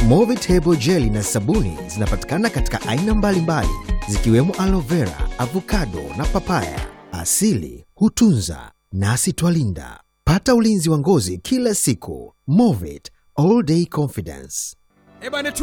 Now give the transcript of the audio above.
Movit Hebo Jelly na sabuni zinapatikana katika aina mbalimbali zikiwemo aloe vera, avocado na papaya. Asili hutunza nasi twalinda. Pata ulinzi wa ngozi kila siku. Movit All Day Confidence.